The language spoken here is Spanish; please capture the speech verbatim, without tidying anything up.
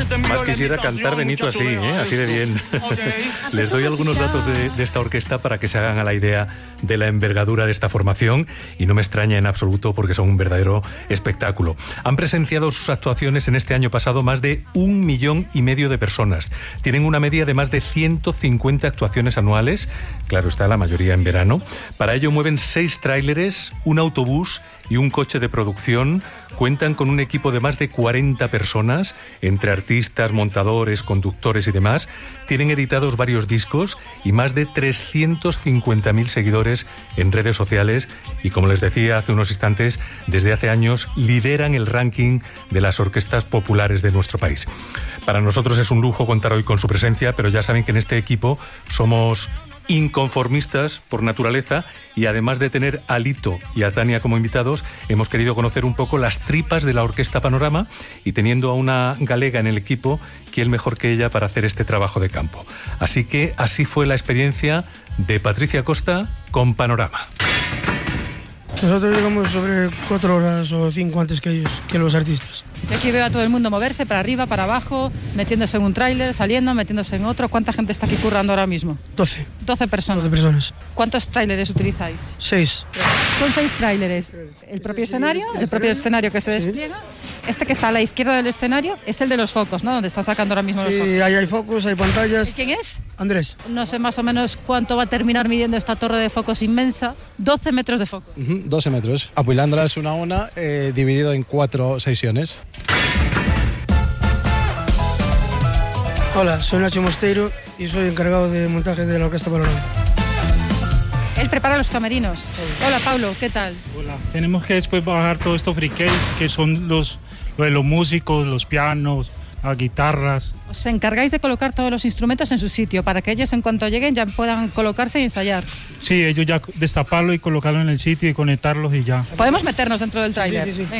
Más quisiera cantar Benito así, ¿eh? Así de bien. Les doy algunos datos de, de esta orquesta para que se hagan a la idea de la envergadura de esta formación, y no me extraña en absoluto porque son un verdadero espectáculo. Han presenciado sus actuaciones en este año pasado más de un millón y medio de personas. Tienen una media de más de ciento cincuenta actuaciones anuales, claro está, la mayoría en verano. Para ello mueven seis tráileres, un autobús y un coche de producción. Cuentan con un equipo de más de cuarenta personas, entre artistas, montadores, conductores y demás. Tienen editados varios discos y más de trescientos cincuenta mil seguidores en redes sociales. Y como les decía hace unos instantes, desde hace años lideran el ranking de las orquestas populares de nuestro país. Para nosotros es un lujo contar hoy con su presencia, pero ya saben que en este equipo somos inconformistas por naturaleza, y además de tener a Lito y a Tania como invitados, hemos querido conocer un poco las tripas de la Orquesta Panorama, y teniendo a una galega en el equipo, ¿quién mejor que ella para hacer este trabajo de campo? Así que así fue la experiencia de Patricia Costa con Panorama. Nosotros llegamos sobre cuatro horas o cinco antes que ellos, que los artistas. Yo aquí veo a todo el mundo moverse para arriba, para abajo, metiéndose en un tráiler, saliendo, metiéndose en otro. ¿Cuánta gente está aquí currando ahora mismo? Doce. Doce personas. Doce personas. ¿Cuántos tráileres utilizáis? Seis. Son seis tráileres. El propio escenario, el propio escenario que se despliega. Este que está a la izquierda del escenario es el de los focos, ¿no? Donde están sacando ahora mismo los focos. Sí, ahí hay focos, hay pantallas. ¿Y quién es? Andrés. No sé más o menos cuánto va a terminar midiendo esta torre de focos inmensa. doce metros de foco. Uh-huh, doce metros. Apoyándola es una a una, eh, dividido en cuatro secciones. Hola, soy Nacho Mosteiro y soy encargado de montaje de la Orquesta Panorama. Él prepara los camerinos. Hola, Pablo, ¿qué tal? Hola. Tenemos que después bajar todos estos friquets, que son los, lo de los músicos, los pianos, las guitarras. Os encargáis de colocar todos los instrumentos en su sitio para que ellos, en cuanto lleguen, ya puedan colocarse y ensayar. Sí, ellos ya destaparlo y colocarlo en el sitio y conectarlos y ya. Podemos meternos dentro del tráiler. Sí, sí, sí.